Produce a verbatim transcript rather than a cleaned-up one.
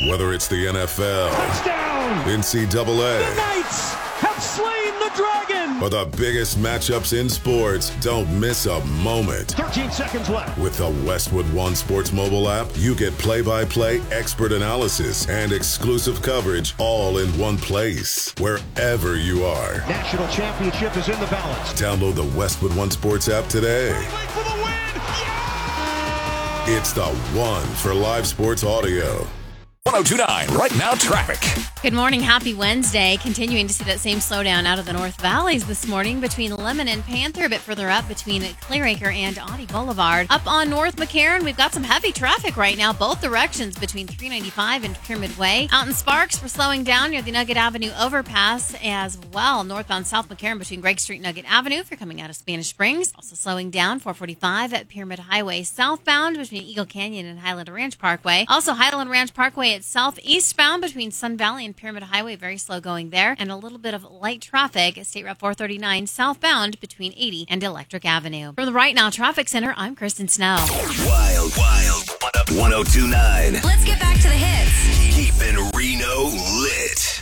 Whether it's the N F L, touchdown, N C double A, the Knights have slain the dragon, or the biggest matchups in sports, don't miss a moment. thirteen seconds left. With the Westwood One Sports mobile app, you get play-by-play expert analysis and exclusive coverage all in one place, wherever you are. National championship is in the balance. Download the Westwood One Sports app today. For the win! Yeah! It's the one for live sports audio. one oh two point nine Right Now Traffic. Good morning. Happy Wednesday. Continuing to see that same slowdown out of the North Valleys this morning between Lemon and Panther, a bit further up between Clearacre and Audie Boulevard. Up on North McCarran, we've got some heavy traffic right now, both directions between three ninety-five and Pyramid Way. Out in Sparks, we're slowing down near the Nugget Avenue overpass as well. Northbound South McCarran between Greg Street and Nugget Avenue if you're coming out of Spanish Springs. Also slowing down four forty-five at Pyramid Highway southbound between Eagle Canyon and Highland Ranch Parkway. Also Highland Ranch Parkway at southeastbound between Sun Valley and Pyramid Highway, very slow going there, and a little bit of light traffic at State Route four thirty-nine southbound between eighty and Electric Avenue. From the Right Now Traffic Center, I'm Kristen Snow. Wild, wild, one oh two point nine. Let's get back to the hits. Keeping Reno lit.